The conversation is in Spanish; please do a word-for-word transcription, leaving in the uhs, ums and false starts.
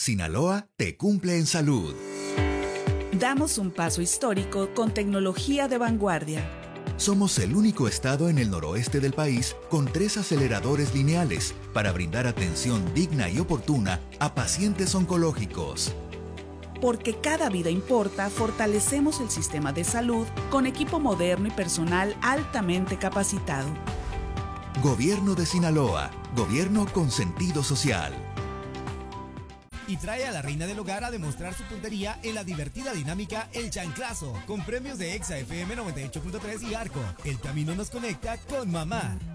Sinaloa te cumple en salud. Damos un paso histórico con tecnología de vanguardia. Somos el único estado en el noroeste del país con tres aceleradores lineales para brindar atención digna y oportuna a pacientes oncológicos. Porque cada vida importa, fortalecemos el sistema de salud con equipo moderno y personal altamente capacitado. Gobierno de Sinaloa, gobierno con sentido social. Y trae a la reina del hogar a demostrar su puntería en la divertida dinámica El Chanclazo, con premios de Exa F M noventa y ocho punto tres y Arco. El camino nos conecta con mamá.